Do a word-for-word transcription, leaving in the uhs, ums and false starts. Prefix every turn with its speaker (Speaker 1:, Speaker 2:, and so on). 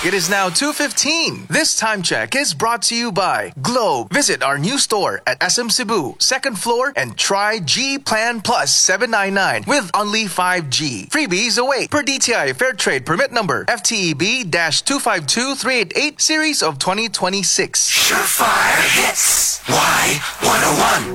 Speaker 1: It is now two fifteen. This time check is brought to you by Globe. Visit our new store at S M Cebu, second floor, and try G Plan Plus seven ninety-nine with only five G. Freebies await per D T I Fair Trade Permit Number F T E B two five two three eight eight Series of twenty twenty-six.
Speaker 2: Surefire hits. Y one oh one.